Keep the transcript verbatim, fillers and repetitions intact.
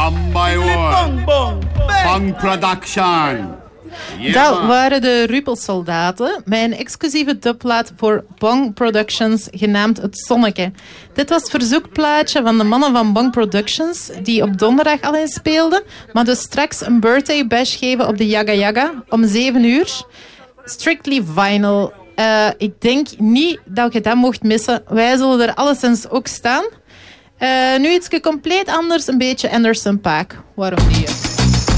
One by one. Bang Production. Yeah, Dat waren de Rupelsoldaten, met een exclusieve dubplaat voor Bang Productions, genaamd Het Zonneke. Dit was het verzoekplaatje van de mannen van Bang Productions, die op donderdag al eens speelden, maar dus straks een birthday bash geven op de Yaga Yaga om zeven uur. Strictly vinyl. Uh, ik denk niet dat je dat mocht missen. Wij zullen er alleszins ook staan. Uh, nu iets compleet anders, een beetje Anderson .Paak. Waarom niet?